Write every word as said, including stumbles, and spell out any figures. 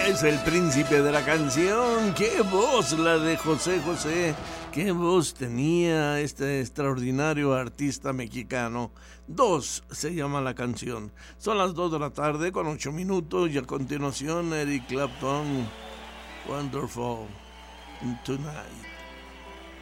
Es el príncipe de la canción. ¡Qué voz la de José José! ¡Qué voz tenía este extraordinario artista mexicano! Dos se llama la canción. Son las dos de la tarde con ocho minutos y a continuación Eric Clapton, Wonderful Tonight.